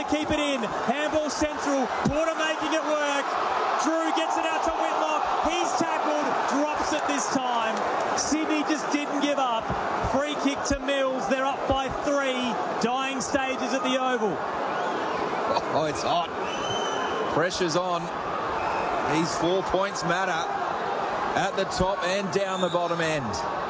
to keep it in. Handball central. Porter making it work. Drew gets it out to Whitlock. He's tackled. Drops it this time. Sydney just didn't give up. Free kick to Mills. They're up by 3. Dying stages at the Oval. Oh, it's hot. Pressure's on. These 4 points matter at the top and down the bottom end.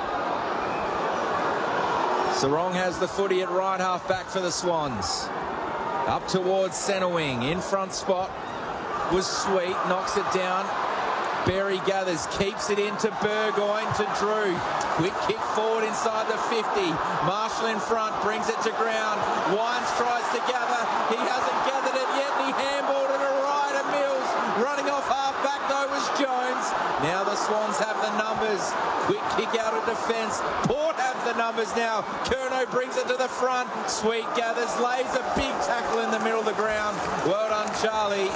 Sarong has the footy at right half back for the Swans. Up towards centre wing. In front spot was Sweet. Knocks it down. Berry gathers. Keeps it into Burgoyne to Drew. Quick kick forward inside the 50. Marshall in front. Brings it to ground. Wines tries to gather. He hasn't gathered it yet. And he handballed it to Ryder Mills. Running off half back though was Jones. Now the Swans have the numbers. Quick kick out of defence. Port have the numbers now. Curnow brings it to the front. Sweet gathers. Lays a big tackle in the middle of the ground. Well done, Charlie.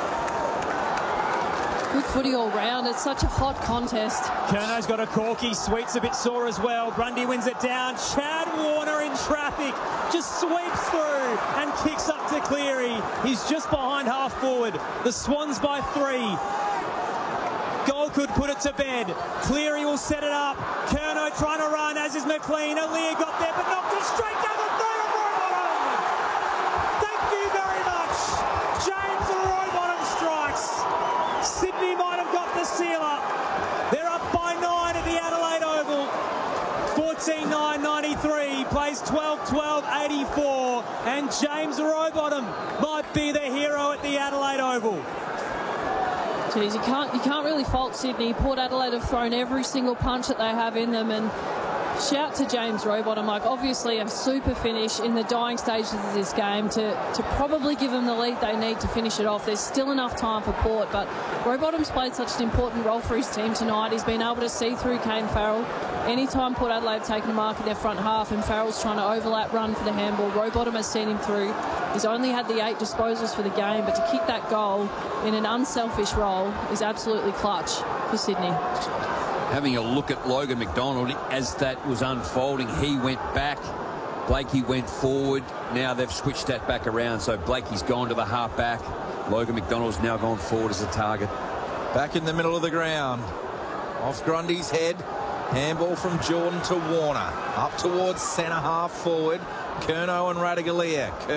Good footy all round. It's such a hot contest. Curnow's got a corky. Sweet's a bit sore as well. Grundy wins it down. Chad Warner in traffic. Just sweeps through and kicks up to Cleary. He's just behind half forward. The Swans by 3. Goal could put it to bed. Cleary will set it up. Curnow trying to run, as is McLean. Aaliyah got there, but knocked it straight down the throat of Roybottom. Thank you very much. James Roybottom strikes. Sydney might have got the sealer. They're up by 9 at the Adelaide Oval. 14-9-93, plays 12-12-84, and James Roybottom might be the hero at the Adelaide Oval. Geez, you can't really fault Sydney. Port Adelaide have thrown every single punch that they have in them, and shout to James Roybottom, like obviously a super finish in the dying stages of this game to probably give them the lead they need to finish it off. There's still enough time for Port, but Roybottom's played such an important role for his team tonight. He's been able to see through Kane Farrell. Anytime Port Adelaide have taken a mark in their front half and Farrell's trying to overlap run for the handball, Roybottom has seen him through. He's only had the 8 disposals for the game, but to kick that goal in an unselfish role is absolutely clutch for Sydney. Having a look at Logan McDonald as that was unfolding, he went back. Blakey went forward. Now they've switched that back around, so Blakey's gone to the half back. Logan McDonald's now gone forward as a target. Back in the middle of the ground. Off Grundy's head. Handball from Jordan to Warner. Up towards centre half forward. Curnow and Ratugolea.